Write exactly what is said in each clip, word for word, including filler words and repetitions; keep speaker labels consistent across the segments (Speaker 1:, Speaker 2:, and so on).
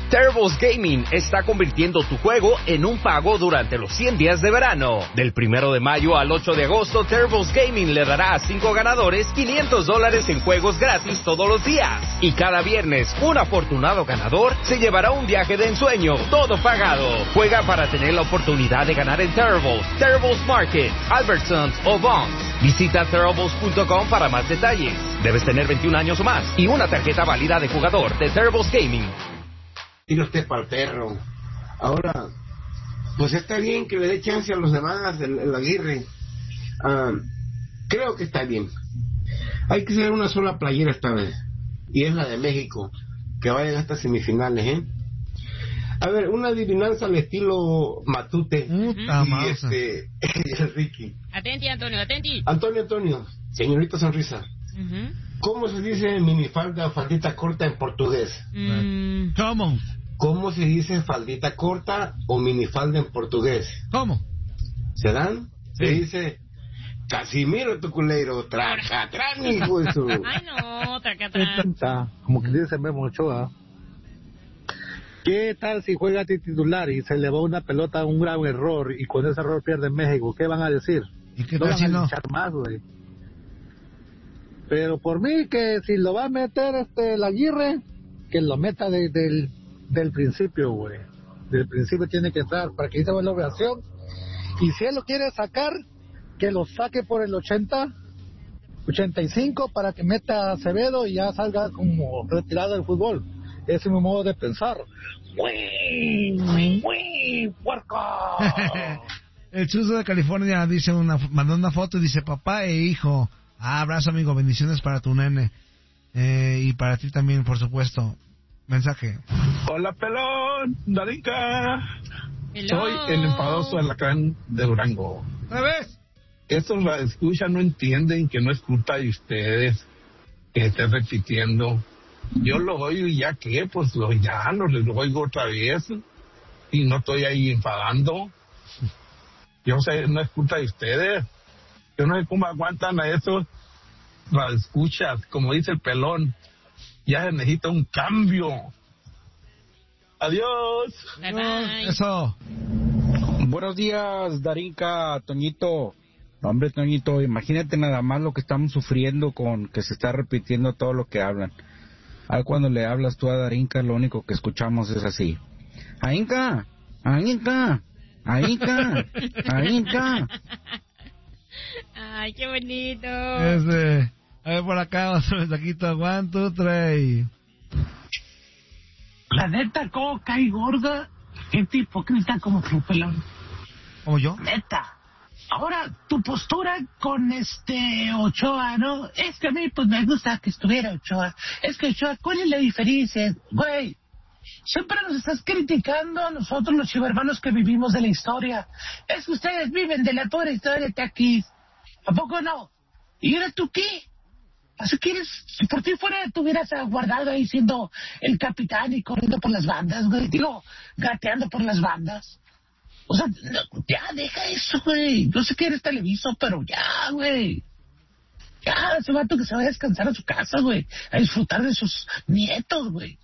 Speaker 1: Terribles Gaming está convirtiendo tu juego en un pago durante los cien días de verano. Del primero de mayo al ocho de agosto, Terribles Gaming le dará a cinco ganadores quinientos dólares en juegos gratis todos los días. Y cada viernes, un afortunado ganador se llevará un viaje de ensueño, todo pagado. Juega para tener la oportunidad de ganar en Terribles, Terribles Market, Albertsons o Vons. Visita terribles punto com para más detalles. Debes tener veintiún años o más y una tarjeta válida de jugador de Terribles Gaming.
Speaker 2: Tira usted para el perro. Ahora, pues está bien que le dé chance a los demás, el, el Aguirre. Uh, creo que está bien. Hay que hacer una sola playera esta vez, y es la de México, que vayan a estas semifinales, ¿eh? A ver, una adivinanza al estilo Matute.
Speaker 3: Puta
Speaker 2: y este, el Ricky.
Speaker 4: Atenti, Antonio, atenti.
Speaker 2: Antonio, Antonio, señorita Sonrisa.
Speaker 4: Uh-huh.
Speaker 2: ¿Cómo se dice minifalda o faldita corta en portugués?
Speaker 4: Mm.
Speaker 3: ¿Cómo?
Speaker 2: ¿Cómo se dice faldita corta o minifalda en portugués?
Speaker 3: ¿Cómo?
Speaker 2: ¿Se dan?
Speaker 3: Sí.
Speaker 2: Se dice Casimiro tu culero, tracatrán, hijo de su...
Speaker 4: Ay, no, tracatrán.
Speaker 5: Como que dice Memo Ochoa. ¿Qué tal si juega de titular y se le va una pelota a un gran error y con ese error pierde México? ¿Qué van a decir?
Speaker 3: ¿Y qué
Speaker 5: No
Speaker 3: tal
Speaker 5: van
Speaker 3: si
Speaker 5: a
Speaker 3: no?
Speaker 5: luchar más, güey. Pero por mí que si lo va a meter este el Aguirre, que lo meta de, del, del principio, güey. Del principio tiene que estar para que hice la operación. Y si él lo quiere sacar, que lo saque por el ochenta, ochenta y cinco para que meta a Acevedo y ya salga como retirado del fútbol. Ese es mi modo de pensar. ¡Muy, muy, puerco!
Speaker 3: El Chuzo de California dice una, mandó una foto y dice papá e hijo. Ah, abrazo amigo, bendiciones para tu nene. Eh, y para ti también, por supuesto. Mensaje.
Speaker 6: Hola, pelón, Darinka.
Speaker 4: Hello.
Speaker 6: Soy el enfadoso alacrán de Durango.
Speaker 3: ¿Otra vez?
Speaker 6: Estos radioescuchas no entienden que no es culpa de ustedes que estén repitiendo. Yo lo oigo y ya que, pues lo, ya lo, lo oigo otra vez y no estoy ahí enfadando. Yo sé, no es culpa de ustedes. Yo no sé cómo aguantan a esos radioescuchas, como dice el pelón. Ya se necesita un cambio. Adiós.
Speaker 4: Bye, bye.
Speaker 3: Eso.
Speaker 7: Buenos días, Darinka, Toñito. Hombre, Toñito, imagínate nada más lo que estamos sufriendo con que se está repitiendo todo lo que hablan. Ahí cuando le hablas tú a Darinka, lo único que escuchamos es así. Darinka, Darinka, Darinka, Darinka.
Speaker 4: Ay, qué bonito.
Speaker 3: Este, a ver por acá, otro mensajito. One, two, three.
Speaker 8: La neta, ¿cómo cae gorda? Gente hipócrita como tú, pelón.
Speaker 3: ¿Como yo?
Speaker 8: Neta. Ahora, tu postura con este Ochoa, ¿no? Es que a mí, pues, me gusta que estuviera Ochoa. Es que Ochoa, ¿cuál es la diferencia? Güey, siempre nos estás criticando a nosotros los chivermanos que vivimos de la historia. Es que ustedes viven de la pura historia de aquí. ¿A poco no? ¿Y ahora tú qué? ¿Así quieres? Si por ti fuera, te hubieras guardado ahí siendo el capitán y corriendo por las bandas, güey. Digo, gateando por las bandas. O sea, no, ya, deja eso, güey. Yo sé que eres televiso, pero ya, güey. Ya, ese vato que se vaya a descansar a su casa, güey. A disfrutar de sus nietos, güey.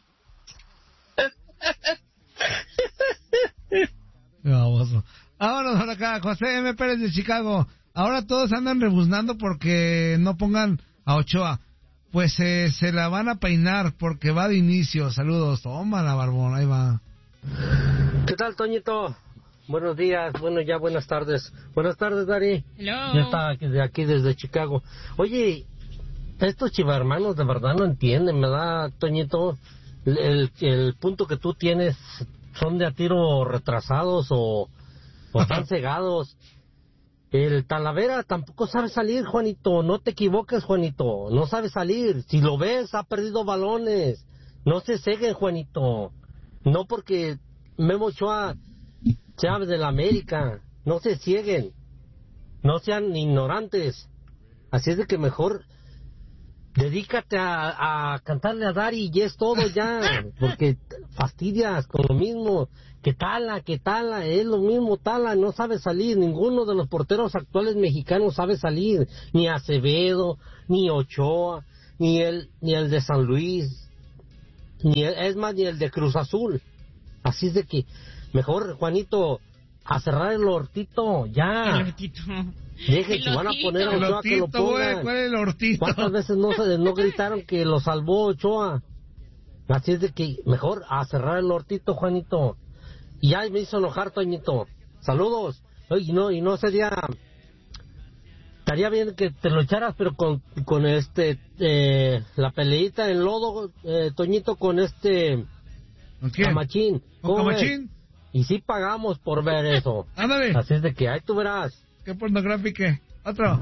Speaker 3: Vamos. Vámonos por acá, José M. Pérez de Chicago. Ahora todos andan rebuznando porque no pongan a Ochoa. Pues eh, se la van a peinar porque va de inicio. Saludos. Tómala, barbón. Ahí va.
Speaker 9: ¿Qué tal, Toñito? Buenos días. Bueno, ya buenas tardes. Buenas tardes, Dari.
Speaker 4: Hello.
Speaker 9: Ya está de aquí desde Chicago. Oye, estos chivarmanos de verdad no entienden, ¿verdad, Toñito? El, el, el punto que tú tienes son de a tiro retrasados o, o están cegados. El Talavera tampoco sabe salir, Juanito. No te equivoques, Juanito. No sabe salir. Si lo ves, ha perdido balones. No se ceguen, Juanito. No porque Memo Ochoa sea de la América. No se cieguen. No sean ignorantes. Así es de que mejor dedícate a, a cantarle a Dari y es todo ya. Porque fastidias con lo mismo. Que Tala, que Tala, es lo mismo Tala, no sabe salir. Ninguno de los porteros actuales mexicanos sabe salir. Ni Acevedo, ni Ochoa, ni el, ni el de San Luis. ni el, es más, ni el de Cruz Azul. Así es de que, mejor, Juanito, a cerrar el hortito, ya.
Speaker 4: El hortito.
Speaker 9: Deje, si van a poner a
Speaker 3: El
Speaker 9: Ochoa, que lo
Speaker 3: hortito, güey,
Speaker 9: pongan.
Speaker 3: ¿cuál es el hortito?
Speaker 9: ¿Cuántas veces no, se, no gritaron que lo salvó Ochoa? Así es de que, mejor, a cerrar el hortito, Juanito. Y ya me hizo enojar, Toñito. Saludos. Oye, no, y no sería... Estaría bien que te lo echaras, pero con, con este, eh, la peleita en lodo, eh, Toñito, con este...
Speaker 3: ¿Con quién?
Speaker 9: Camachín.
Speaker 3: ¿Con
Speaker 9: ¿Cómo ves?
Speaker 3: Camachín?
Speaker 9: Y sí pagamos por ver eso.
Speaker 3: Ándale.
Speaker 9: Así es de que, ahí tú verás.
Speaker 3: ¿Qué pornográfico? Otro.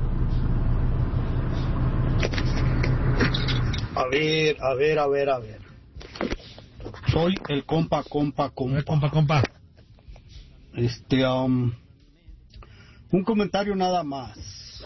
Speaker 10: A ver, a ver, a ver, a ver. Soy el compa, compa, compa.
Speaker 3: El compa, compa.
Speaker 10: Este, um, un comentario nada más.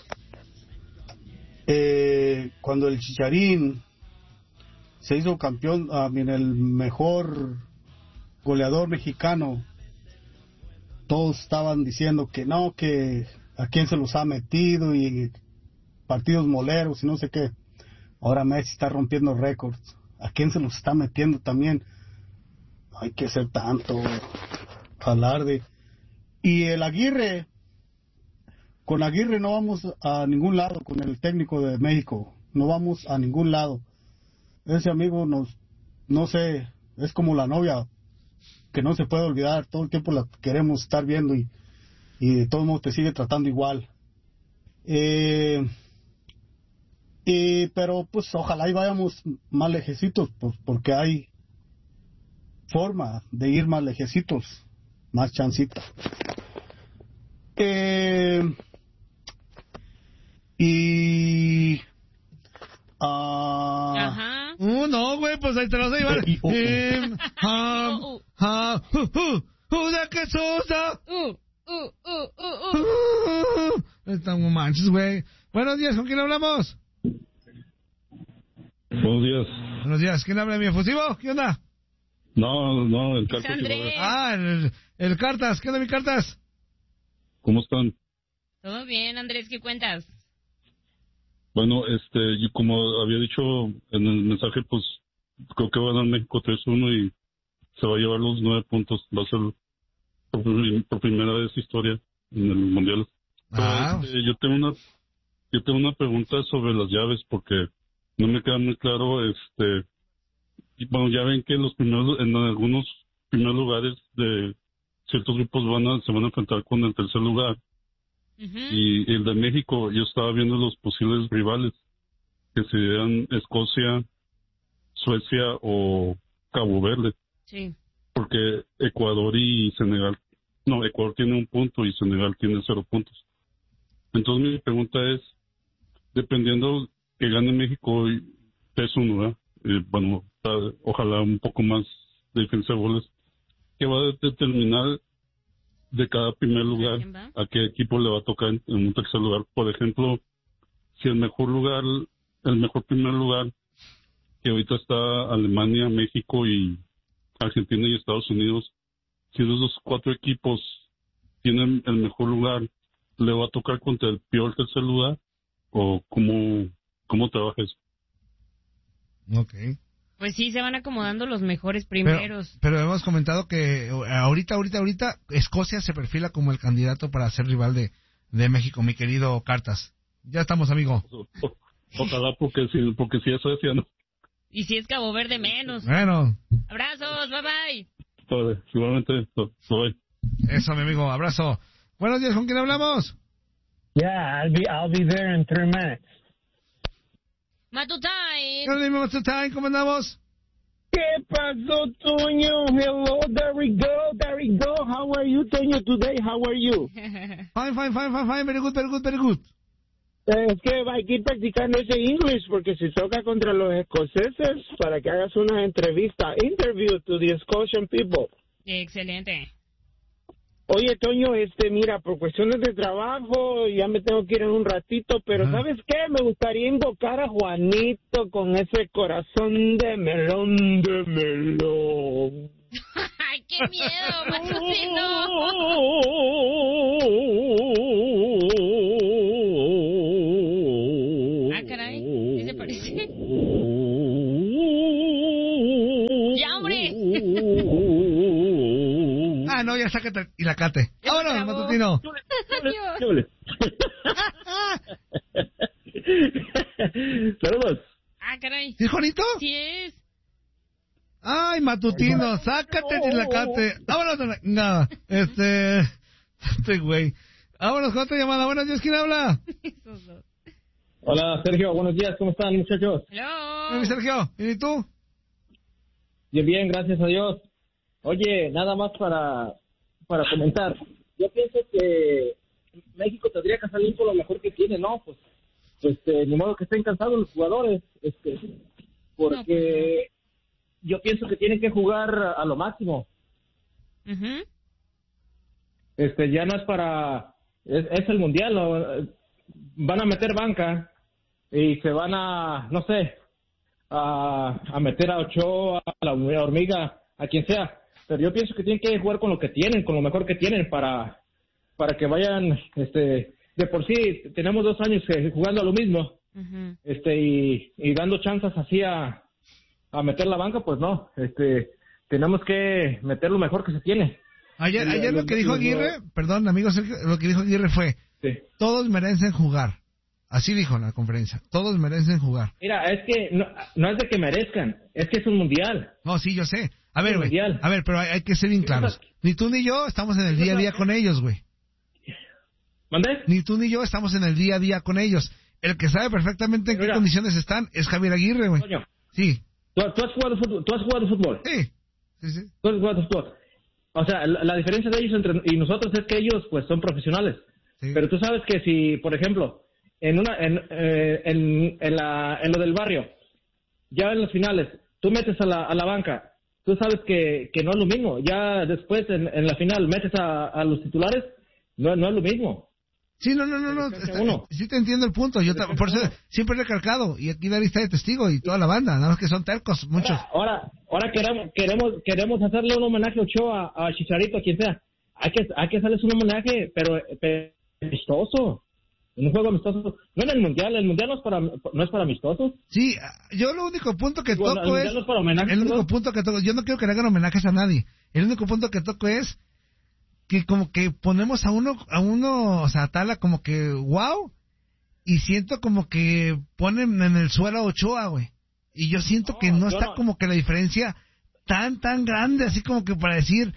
Speaker 10: Eh, cuando el Chicharín se hizo campeón, uh, en el mejor goleador mexicano, todos estaban diciendo que no, que a quién se los ha metido y partidos moleros y no sé qué. Ahora Messi está rompiendo récords. ¿A quién se los está metiendo también? No hay que ser tanto alarde. Y el Aguirre, con Aguirre no vamos a ningún lado, con el técnico de México, no vamos a ningún lado. Ese amigo nos, no sé, es como la novia que no se puede olvidar, todo el tiempo la queremos estar viendo y, y de todos modos te sigue tratando igual. Eh, y, pero pues ojalá y vayamos más lejecitos, pues, porque hay forma de ir más lejecitos, más chancita. Eh, y... Uh,
Speaker 4: Ajá.
Speaker 3: Uh, no, güey, pues ahí te lo vas a llevar.
Speaker 10: Y- oh, oh.
Speaker 3: Em, ham, ha, hu, hu, hu, de que sosa.
Speaker 4: Uh, uh, uh, uh, uh.
Speaker 3: Uh, Estamos manches, güey. Buenos días, ¿con quién hablamos?
Speaker 11: Buenos días.
Speaker 3: Buenos días, ¿quién habla, mi efusivo? ¿Qué onda?
Speaker 11: No, no, el Cartas.
Speaker 4: Andrés.
Speaker 3: Ah, el, el Cartas, ¿qué onda, mi Cartas?
Speaker 11: ¿Cómo están?
Speaker 4: Todo bien, Andrés, ¿qué cuentas?
Speaker 11: Bueno, este, yo como había dicho en el mensaje, pues creo que va a dar México tres uno y se va a llevar los nueve puntos. Va a ser por, por primera vez historia en el Mundial.
Speaker 3: Ah,
Speaker 11: Pero, este, yo tengo una yo tengo una pregunta sobre las llaves porque no me queda muy claro, este, y bueno, ya ven que los primeros, en algunos primeros lugares de ciertos grupos van a, se van a enfrentar con el tercer lugar.
Speaker 4: Uh-huh.
Speaker 11: Y el de México, yo estaba viendo los posibles rivales, que serían Escocia, Suecia o Cabo Verde,
Speaker 4: Sí.
Speaker 11: porque Ecuador y Senegal, no, Ecuador tiene un punto y Senegal tiene cero puntos. Entonces mi pregunta es, dependiendo que gane México tres uno, ¿verdad? Eh, bueno, ta- ojalá un poco más de diferencia de goles, ¿qué va a determinar de cada primer lugar
Speaker 4: ¿Quién va?
Speaker 11: a qué equipo le va a tocar en, en un tercer lugar? Por ejemplo, si el mejor lugar, el mejor primer lugar, que ahorita está Alemania, México y Argentina y Estados Unidos, si esos cuatro equipos tienen el mejor lugar, ¿le va a tocar contra el peor tercer lugar? ¿O cómo, cómo trabaja eso?
Speaker 3: ok.
Speaker 4: Pues sí, se van acomodando los mejores
Speaker 3: Pero,
Speaker 4: primeros.
Speaker 3: pero hemos comentado que ahorita, ahorita, ahorita, Escocia se perfila como el candidato para ser rival de, de México, mi querido Cartas. Ya estamos, amigo.
Speaker 11: O- o- ojalá, porque si, porque si eso decía, no.
Speaker 4: Y si es Cabo Verde, menos.
Speaker 3: Bueno,
Speaker 4: Abrazos, bye bye.
Speaker 11: Vale, seguramente, so- soy.
Speaker 3: eso, mi amigo, abrazo. Buenos días, ¿con quién hablamos?
Speaker 12: Yeah, I'll be I'll be there in three minutes.
Speaker 4: Matutain.
Speaker 3: ¿Qué onda, What's the time? ¿Cómo andamos?
Speaker 12: ¿Qué pasó, Toño? Hello, there we go, there we go. How are you, Toño, today? How are you?
Speaker 3: Fine, fine, fine, fine, fine, very good, very good, very good.
Speaker 12: Es que hay que ir practicando ese English porque si toca contra los escoceses para que hagas una entrevista, interview to the Scotian people.
Speaker 4: Excelente.
Speaker 12: Oye, Toño, este, mira, por cuestiones de trabajo ya me tengo que ir en un ratito, pero
Speaker 3: Ajá.
Speaker 12: ¿sabes qué? Me gustaría invocar a Juanito con ese corazón de melón, de melón.
Speaker 4: ¡Ay, qué miedo, Matutino! Ah, caray, ¿sí se parece?
Speaker 3: no, ya sácate y la cate. Vámonos, matutino.
Speaker 12: Saludos.
Speaker 4: Ah, caray.
Speaker 3: ¿Sí, Juanito?
Speaker 4: Sí es.
Speaker 3: Ay, matutino, sácate y la cate. Vámonos, a la- nada, este, este güey. Vámonos con otra llamada. Buenos días, ¿quién habla?
Speaker 13: Hola, Sergio, buenos días, ¿cómo están, muchachos?
Speaker 3: Hola, Sergio, ¿y tú?
Speaker 13: Bien, bien, gracias a Dios. Oye, nada más para, para comentar. Yo pienso que México tendría que salir por lo mejor que tiene, ¿no? Pues, este, ni modo que estén cansados los jugadores, este, porque yo pienso que tienen que jugar a lo máximo.
Speaker 4: Ujú.
Speaker 13: Este, ya no es para, es, es el mundial, ¿no? Van a meter banca y se van a, no sé, a, a meter a Ochoa, a la Hormiga, a quien sea. Pero yo pienso que tienen que jugar con lo que tienen, con lo mejor que tienen para, para que vayan, este, de por sí tenemos dos años eh, jugando a lo mismo,
Speaker 4: Ujú.
Speaker 13: este, y, y dando chances así a, a meter la banca, pues no, este, tenemos que meter lo mejor que se tiene.
Speaker 3: Ayer,
Speaker 13: El-
Speaker 3: ayer
Speaker 13: el-
Speaker 3: lo que dijo
Speaker 13: el-
Speaker 3: Aguirre, perdón, amigo Sergio, lo que dijo Aguirre fue,
Speaker 13: Sí.
Speaker 3: todos merecen jugar. Así dijo en la conferencia, todos merecen jugar.
Speaker 13: Mira, es que no, no es de que merezcan, es que es un mundial.
Speaker 3: No, sí, yo sé. A ver,
Speaker 13: Es un
Speaker 3: güey,
Speaker 13: mundial.
Speaker 3: a ver, pero hay, hay que ser bien claros. Ni tú ni yo estamos en el día a día con ellos, güey.
Speaker 13: ¿Mandé?
Speaker 3: Ni tú ni yo estamos en el día a día con ellos. El que sabe perfectamente en qué
Speaker 13: Mira.
Speaker 3: condiciones están es Javier Aguirre, güey.
Speaker 13: Coño,
Speaker 3: Sí,
Speaker 13: ¿tú, tú has jugado fútbol? ¿Tú has jugado fútbol?
Speaker 3: sí, sí, sí.
Speaker 13: Tú has jugado fútbol. O sea, la, la diferencia de ellos entre y nosotros es que ellos pues son profesionales.
Speaker 3: Sí.
Speaker 13: Pero tú sabes que si, por ejemplo, en una en, eh, en, en, la, en lo del barrio, ya en los finales, tú metes a la, a la banca, tú sabes que, que no es lo mismo. Ya después en, en la final metes a, a los titulares, no, no es lo mismo.
Speaker 3: Sí, no, no, no, no.
Speaker 13: Defensa
Speaker 3: está-
Speaker 13: uno.
Speaker 3: sí te entiendo el punto. Yo ta-
Speaker 13: Defensa
Speaker 3: por eso
Speaker 13: uno.
Speaker 3: siempre he recalcado, y aquí David está de testigo y toda la banda, nada más que son tercos, muchos.
Speaker 13: Ahora, ahora, ahora queremos, queremos, queremos hacerle un homenaje a Ochoa, a Chicharito, a quien sea. Hay que, hay que hacerles un homenaje, pero, pero amistoso. En un juego amistoso. No en el mundial, el mundial no es para, no es para amistosos.
Speaker 3: Sí, yo lo único punto que
Speaker 13: Bueno, el
Speaker 3: toco
Speaker 13: mundial
Speaker 3: es...
Speaker 13: no es para homenaje,
Speaker 3: El único
Speaker 13: perdón.
Speaker 3: punto que toco... Yo no quiero que le hagan homenajes a nadie. El único punto que toco es que como que ponemos a uno, a uno, o sea, a Tala como que wow, y siento como que ponen en el suelo a Ochoa, güey. Y yo siento
Speaker 13: No,
Speaker 3: que no
Speaker 13: yo
Speaker 3: está
Speaker 13: no.
Speaker 3: como que la diferencia tan, tan grande, así como que para decir,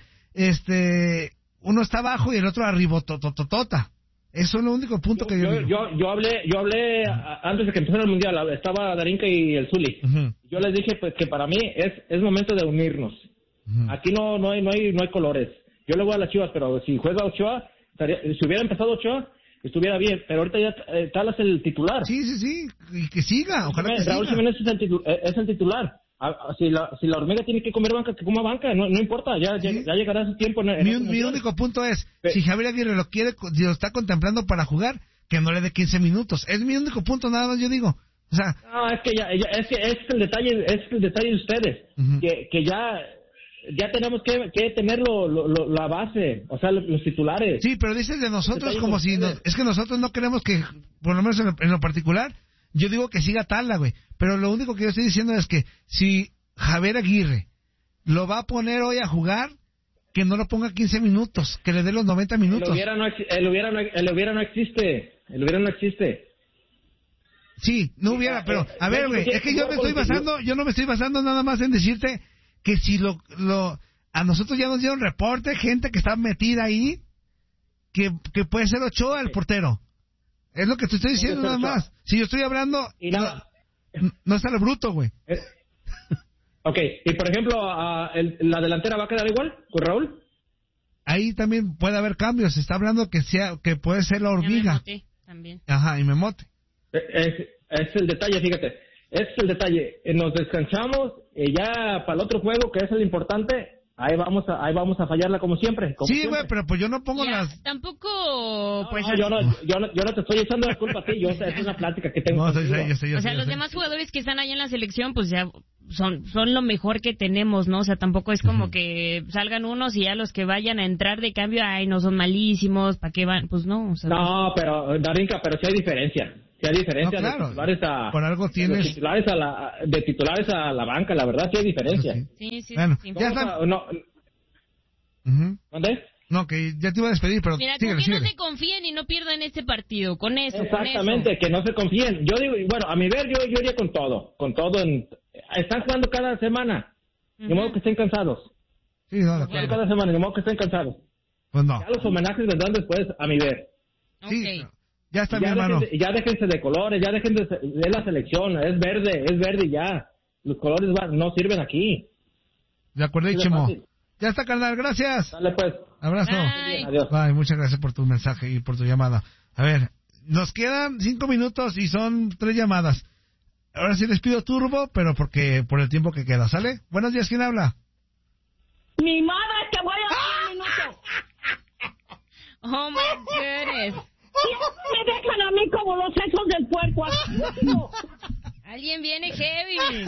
Speaker 3: este, uno está abajo y el otro arriba, tototota. Eso es lo único punto que yo,
Speaker 13: Yo,
Speaker 3: digo.
Speaker 13: yo, yo hablé, yo hablé a- antes de que empezara el mundial, estaba Darinka y el Zuli.
Speaker 3: Ujú,
Speaker 13: Yo les dije pues que para mí es, es momento de unirnos.
Speaker 3: ujú.
Speaker 13: Aquí no, no hay, no hay, no hay colores. Yo le voy a las Chivas, pero si juega Ochoa, estaría- si hubiera empezado Ochoa, estuviera bien. Pero ahorita ya eh, Talas es el titular.
Speaker 3: Sí, sí, sí, y que siga, ojalá que
Speaker 13: Raúl
Speaker 3: siga.
Speaker 13: Jiménez es el, titu- eh, es el titular. A- a- si, la, si la hormiga tiene que comer banca, que coma banca, no, no importa, ya, ya,
Speaker 3: Sí.
Speaker 13: ya llegará ese tiempo. En, en
Speaker 3: Mi,
Speaker 13: ese
Speaker 3: mi
Speaker 13: mundial.
Speaker 3: único punto es,
Speaker 13: Pe-
Speaker 3: si Javier Aguirre lo quiere, si lo está contemplando para jugar, que no le dé quince minutos. Es mi único punto, nada más yo digo. O sea,
Speaker 13: No, es que ya, ya- es que ese es el detalle, ese es el detalle de ustedes,
Speaker 3: Ujú.
Speaker 13: que, que ya, ya tenemos que, que tener lo, lo- lo- la base, o sea, los, los titulares.
Speaker 3: sí, pero dices de nosotros
Speaker 13: Detalle
Speaker 3: como
Speaker 13: con
Speaker 3: si...
Speaker 13: ustedes.
Speaker 3: nos- es que nosotros no queremos que, por lo menos en lo, en lo particular, yo digo que siga Tala, güey. Pero lo único que yo estoy diciendo es que si Javier Aguirre lo va a poner hoy a jugar, que no lo ponga quince minutos, que le dé los noventa
Speaker 13: El
Speaker 3: minutos.
Speaker 13: hubiera, no, exi- el, hubiera no, el hubiera no existe, el hubiera no existe.
Speaker 3: Sí, no hubiera, pero a ver, güey, es que yo me estoy basando, yo no me estoy basando nada más en decirte que si lo, lo, a nosotros ya nos dieron reporte, gente que está metida ahí, que, que puede ser Ochoa el portero. Es lo que te estoy diciendo
Speaker 13: Puede
Speaker 3: nada
Speaker 13: ser Ochoa.
Speaker 3: más. Si yo estoy hablando,
Speaker 13: Y nada.
Speaker 3: no, no está el bruto, güey.
Speaker 13: Eh, Ok, y por ejemplo, a- el- ¿la delantera va a quedar igual con Raúl?
Speaker 3: Ahí también puede haber cambios. Se está hablando que sea, que puede ser la
Speaker 4: Ya me
Speaker 3: hormiga.
Speaker 4: noté también.
Speaker 3: Ajá, y Memote.
Speaker 13: Eh, Es, es el detalle, fíjate. Es el detalle. Eh, Nos descansamos y ya para el otro juego, que es el importante, ahí vamos a, ahí vamos a fallarla como siempre. como
Speaker 3: Sí,
Speaker 13: siempre.
Speaker 3: güey, pero pues yo no pongo
Speaker 4: Ya,
Speaker 3: las...
Speaker 4: Tampoco, pues...
Speaker 13: No, yo, no, yo, no, yo no te estoy echando la culpa a ti, yo, es una plática que tengo
Speaker 3: No, yo sé,
Speaker 13: contigo.
Speaker 3: yo sé, yo
Speaker 4: O
Speaker 3: sé,
Speaker 4: sea,
Speaker 3: yo
Speaker 4: los
Speaker 3: sé.
Speaker 4: demás jugadores que están ahí en la selección, pues ya son son lo mejor que tenemos, ¿no? O sea, tampoco es como que salgan unos y ya los que vayan a entrar de cambio, ay, no son malísimos, ¿para qué van? Pues no, o sea,
Speaker 13: No, pero, Darinka, pero sí hay diferencia. Sí hay diferencia
Speaker 3: No, claro.
Speaker 13: de titulares a...
Speaker 3: Por algo
Speaker 13: de
Speaker 3: tienes-
Speaker 13: titulares a la, de titulares a la banca, la verdad sí hay diferencia.
Speaker 3: Eso sí.
Speaker 4: sí, sí,
Speaker 3: Bueno,
Speaker 4: sí.
Speaker 3: ya
Speaker 13: Vamos
Speaker 3: está.
Speaker 13: a- no,
Speaker 3: Uh-huh.
Speaker 13: ¿Dónde?
Speaker 3: No, que ya te iba a despedir, pero
Speaker 4: Mira,
Speaker 3: síguele,
Speaker 4: con que
Speaker 3: síguele.
Speaker 4: no se confíen y no pierdan este partido, con eso.
Speaker 13: Exactamente, que no se confíen. Yo digo, bueno, a mi ver, yo, yo iría con todo, con todo. En, están jugando cada semana, uh-huh. De modo que estén cansados.
Speaker 3: Sí, no, de
Speaker 13: acuerdo. Cada semana, de modo que estén cansados.
Speaker 3: Pues no.
Speaker 13: Ya los homenajes vendrán después, a mi ver.
Speaker 3: Sí, okay. Ya está,
Speaker 13: ya
Speaker 3: mi hermano.
Speaker 13: Déjense, ya déjense de colores, ya déjense de, de la selección, es verde, es verde y ya. Los colores van, no sirven aquí.
Speaker 3: De acuerdísimo. Ya está, carnal, gracias.
Speaker 13: Dale, pues.
Speaker 3: Abrazo.
Speaker 13: Bye. Adiós.
Speaker 3: Bye, muchas gracias por tu mensaje y por tu llamada. A ver, nos quedan cinco minutos y son tres llamadas. Ahora sí les pido turbo, pero porque por el tiempo que queda, ¿sale? Buenos días, ¿quién habla?
Speaker 14: Mi madre, te voy a dar un minuto.
Speaker 4: Oh, my goodness.
Speaker 14: Me dejan a mí como los sesos del puerco.
Speaker 4: Alguien viene heavy.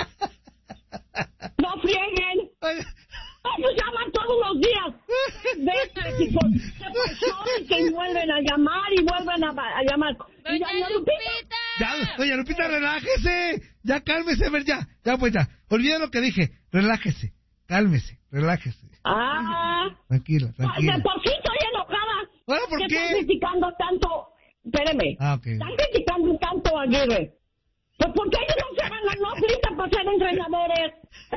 Speaker 14: No frieguen. Ellos llaman todos los días. Vete, chicos. Se presionan que vuelven a llamar y vuelven a, a llamar.
Speaker 4: ¡Doña Lupita!
Speaker 3: Ya, doña Lupita, relájese. Ya, cálmese, a ver, ya. Ya, pues ya. Olvida lo que dije. Relájese. Cálmese. Relájese.
Speaker 14: Ah.
Speaker 3: Tranquila, tranquila.
Speaker 14: De por sí estoy enojada.
Speaker 3: Bueno, ¿por
Speaker 14: qué?
Speaker 3: qué?
Speaker 14: Están criticando tanto. Espéreme.
Speaker 3: Ah, ok.
Speaker 14: Están criticando tanto a Aguirre. Pues porque ellos no se van a no aplican para ser entrenadores.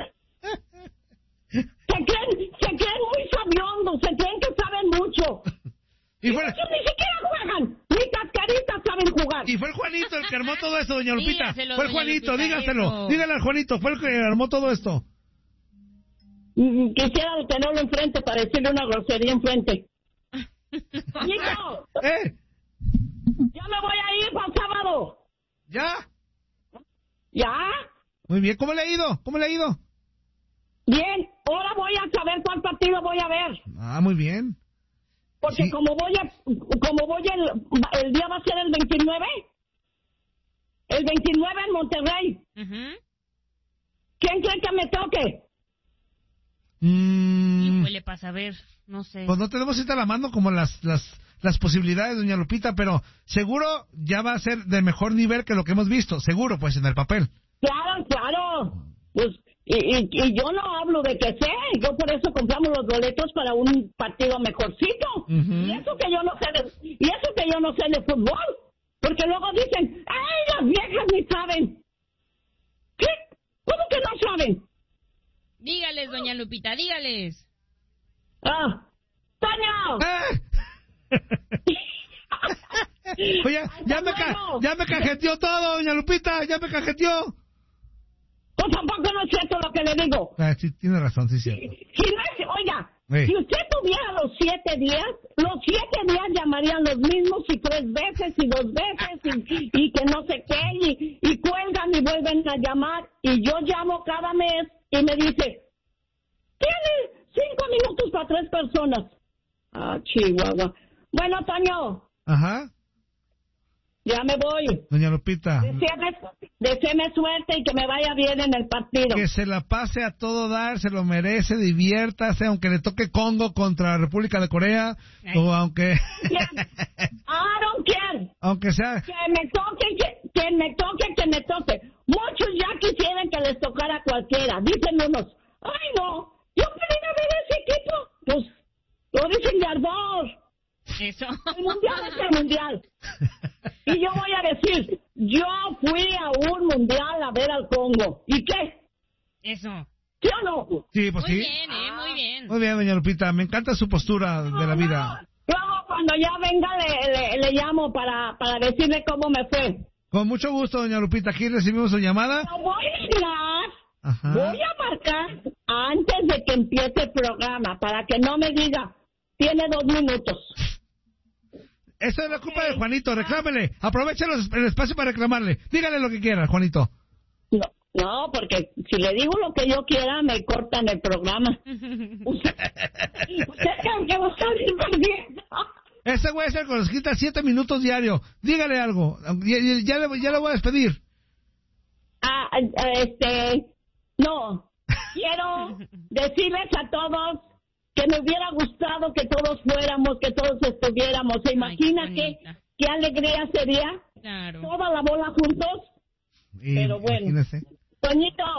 Speaker 14: Se creen, se creen muy sabiondos, se creen que saben mucho.
Speaker 3: Y fue...
Speaker 14: ellos ni siquiera juegan, ni cascaritas saben jugar.
Speaker 3: Y fue el Juanito el que armó todo esto, doña Lupita.
Speaker 4: Dígaselo,
Speaker 3: fue el Juanito,
Speaker 4: Lupita,
Speaker 3: dígaselo.
Speaker 4: eso.
Speaker 3: Dígale al Juanito, fue el que armó todo esto.
Speaker 14: Quisiera tenerlo enfrente para decirle una grosería enfrente. Juanito,
Speaker 3: ¿Eh?
Speaker 14: ya me voy a ir para el sábado.
Speaker 3: ¿Ya?
Speaker 14: ¿Ya?
Speaker 3: Muy bien, ¿cómo le ha ido? ¿Cómo le ha ido?
Speaker 14: Bien, ahora voy a saber cuál partido voy a ver.
Speaker 3: Ah, muy bien.
Speaker 14: Porque
Speaker 3: sí.
Speaker 14: como voy a, como voy el, el día va a ser el veintinueve, el veintinueve en Monterrey.
Speaker 4: Uh-huh.
Speaker 14: ¿Quién cree que me toque?
Speaker 3: Mm,
Speaker 4: Híjole, para saber, no sé.
Speaker 3: Pues no tenemos ahorita a la mano como las, las, las posibilidades, doña Lupita, pero seguro ya va a ser de mejor nivel que lo que hemos visto, seguro, pues, en el papel.
Speaker 14: Claro, claro. Pues, y, y, y yo no hablo de que sé, yo por eso compramos los boletos para un partido mejorcito.
Speaker 3: Uh-huh.
Speaker 14: Y eso que yo no sé de, y eso que yo no sé de fútbol, porque luego dicen, ¡ay, las viejas ni saben! ¿Qué? ¿Cómo que no saben?
Speaker 4: Dígales, doña Lupita, dígales.
Speaker 14: Ah, ¡Toño!
Speaker 3: ¡Eh! Oye, ya me, ca ya me cajeteó todo, doña Lupita, ya me cajeteó.
Speaker 14: Pues tampoco no es cierto lo que le digo.
Speaker 3: Ah, sí, tiene razón, sí, cierto.
Speaker 14: Si no es, oiga,
Speaker 3: sí.
Speaker 14: Si usted tuviera los siete días, los siete días llamarían los mismos y tres veces y dos veces y, y que no sé qué y, y cuelgan y vuelven a llamar y yo llamo cada mes y me dice, tiene cinco minutos para tres personas. Ah, Chihuahua. Bueno, Toño.
Speaker 3: Ajá.
Speaker 14: Ya me voy.
Speaker 3: Doña Lupita.
Speaker 14: Deseame, deseame suerte y que me vaya bien en el partido.
Speaker 3: Que se la pase a todo dar, se lo merece, diviértase, aunque le toque Congo contra República de Corea, Ay. o aunque...
Speaker 14: I don't care.
Speaker 3: Aunque sea...
Speaker 14: Que me toque, que, que me toque, que me toque. Muchos ya quisieran que les tocara a cualquiera. Dicen unos, ay no, yo quería ver ese equipo. Pues, lo dicen de ardor.
Speaker 4: Eso.
Speaker 14: El mundial es el mundial. Y yo voy a decir, yo fui a un mundial a ver al Congo. ¿Y qué?
Speaker 4: Eso.
Speaker 14: ¿Sí o no?
Speaker 3: Sí, pues
Speaker 4: muy
Speaker 3: sí.
Speaker 4: Muy bien, eh, muy bien.
Speaker 3: Muy bien, doña Lupita, me encanta su postura
Speaker 14: no,
Speaker 3: de la vida.
Speaker 14: No. Luego, cuando ya venga, le, le, le llamo para, para decirle cómo me fue.
Speaker 3: Con mucho gusto, doña Lupita. Aquí recibimos su llamada.
Speaker 14: No voy a hablar.
Speaker 3: Ajá.
Speaker 14: Voy a marcar antes de que empiece el programa para que no me diga, tiene dos minutos.
Speaker 3: Esa es la culpa de Juanito, reclámele. Aproveche el espacio para reclamarle. Dígale lo que quiera, Juanito.
Speaker 14: No, no, porque si le digo lo que yo quiera, me cortan el programa. Usted cree que va a salir perdiendo.
Speaker 3: Ese güey es el que nos quita siete minutos diario. Dígale algo. Ya, ya, ya, le, ya le voy a despedir.
Speaker 14: Ah, este... No. Quiero decirles a todos que me hubiera gustado que todos fuéramos, que todos estuviéramos. ¿Se imagina Ay, qué, qué alegría sería?
Speaker 4: Claro.
Speaker 14: Toda la bola juntos.
Speaker 3: Y,
Speaker 14: Pero bueno.
Speaker 3: Imagínese.
Speaker 14: Toñito,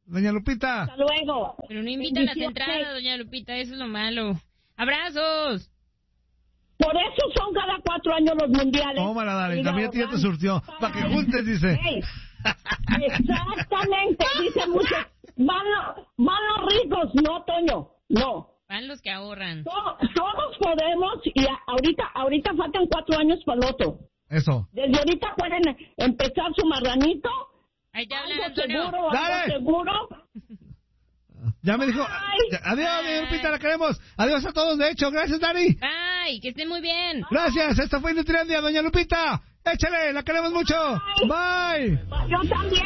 Speaker 3: Doña Lupita.
Speaker 14: Hasta luego.
Speaker 4: Pero no invitan las entradas, doña Lupita, eso es lo malo. ¡Abrazos!
Speaker 14: Por eso son cada cuatro años los mundiales.
Speaker 3: Tómala, Dari,
Speaker 14: Mira,
Speaker 3: también ya te surtió. Para que juntes, dice.
Speaker 14: Hey, exactamente, dice mucho. Van, lo- van los ricos, no, Toño, no.
Speaker 4: Van los que ahorran.
Speaker 14: Todos, todos podemos, y a- ahorita, ahorita faltan cuatro años para el otro.
Speaker 3: Eso.
Speaker 14: Desde ahorita pueden empezar su marranito.
Speaker 4: Ahí te hablan,
Speaker 14: Algo
Speaker 4: Antonio.
Speaker 14: seguro,
Speaker 3: Dale.
Speaker 14: algo seguro.
Speaker 3: Ya me dijo. Ya- adiós, doña Lupita, la queremos. Adiós a todos, de hecho. Gracias, Dari.
Speaker 4: Bye, que estén muy bien.
Speaker 3: Gracias, esto fue Nutriendia, doña Lupita. Échale, la queremos mucho. Bye.
Speaker 14: Yo también.